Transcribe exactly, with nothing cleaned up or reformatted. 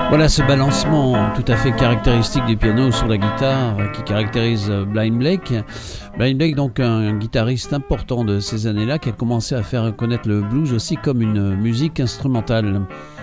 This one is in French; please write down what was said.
Voilà ce balancement tout à fait caractéristique du piano sur la guitare qui caractérise Blind Blake. Blind Blake, donc un guitariste important de ces années-là qui a commencé à faire connaître le blues aussi comme une musique instrumentale.